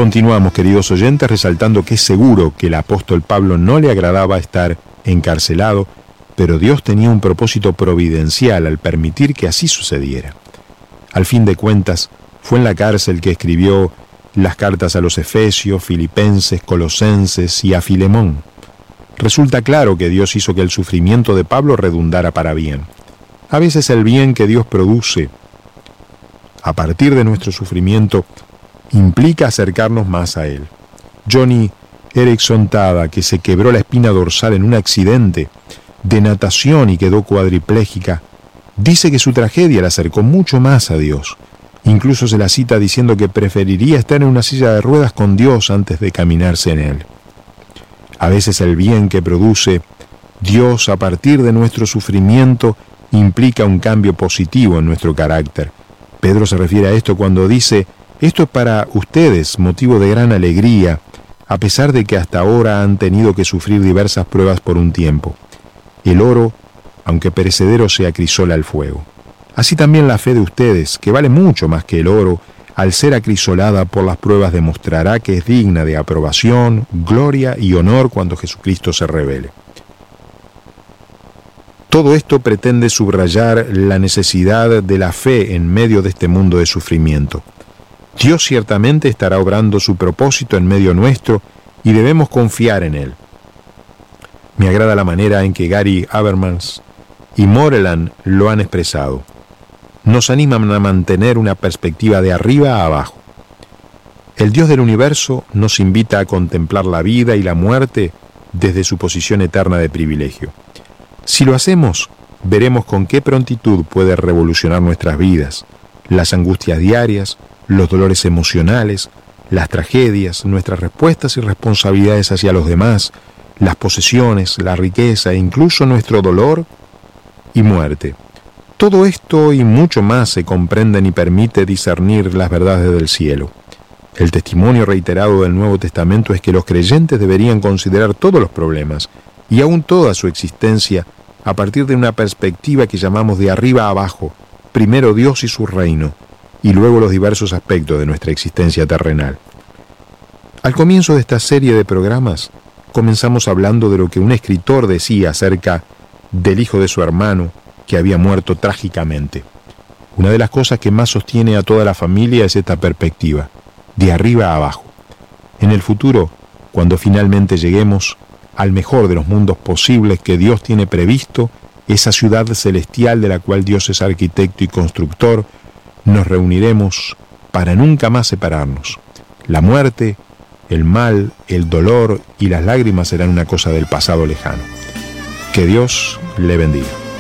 Continuamos, queridos oyentes, resaltando que es seguro que el apóstol Pablo no le agradaba estar encarcelado, pero Dios tenía un propósito providencial al permitir que así sucediera. Al fin de cuentas, fue en la cárcel que escribió las cartas a los Efesios, Filipenses, Colosenses y a Filemón. Resulta claro que Dios hizo que el sufrimiento de Pablo redundara para bien. A veces el bien que Dios produce a partir de nuestro sufrimiento implica acercarnos más a Él. Johnny Erickson Tada, que se quebró la espina dorsal en un accidente de natación y quedó cuadripléjica, dice que su tragedia la acercó mucho más a Dios. Incluso se la cita diciendo que preferiría estar en una silla de ruedas con Dios antes de caminarse en Él. A veces el bien que produce Dios a partir de nuestro sufrimiento implica un cambio positivo en nuestro carácter. Pedro se refiere a esto cuando dice: esto es para ustedes motivo de gran alegría, a pesar de que hasta ahora han tenido que sufrir diversas pruebas por un tiempo. El oro, aunque perecedero, se acrisola al fuego. Así también la fe de ustedes, que vale mucho más que el oro, al ser acrisolada por las pruebas, demostrará que es digna de aprobación, gloria y honor cuando Jesucristo se revele. Todo esto pretende subrayar la necesidad de la fe en medio de este mundo de sufrimiento. Dios ciertamente estará obrando su propósito en medio nuestro y debemos confiar en Él. Me agrada la manera en que Gary Habermas y Moreland lo han expresado. Nos animan a mantener una perspectiva de arriba a abajo. El Dios del universo nos invita a contemplar la vida y la muerte desde su posición eterna de privilegio. Si lo hacemos, veremos con qué prontitud puede revolucionar nuestras vidas, las angustias diarias, los dolores emocionales, las tragedias, nuestras respuestas y responsabilidades hacia los demás, las posesiones, la riqueza e incluso nuestro dolor y muerte. Todo esto y mucho más se comprenden y permite discernir las verdades del cielo. El testimonio reiterado del Nuevo Testamento es que los creyentes deberían considerar todos los problemas y aún toda su existencia a partir de una perspectiva que llamamos de arriba a abajo, primero Dios y su reino, y luego los diversos aspectos de nuestra existencia terrenal. Al comienzo de esta serie de programas, comenzamos hablando de lo que un escritor decía acerca del hijo de su hermano que había muerto trágicamente. Una de las cosas que más sostiene a toda la familia es esta perspectiva, de arriba a abajo. En el futuro, cuando finalmente lleguemos al mejor de los mundos posibles que Dios tiene previsto, esa ciudad celestial de la cual Dios es arquitecto y constructor, nos reuniremos para nunca más separarnos. La muerte, el mal, el dolor y las lágrimas serán una cosa del pasado lejano. Que Dios le bendiga.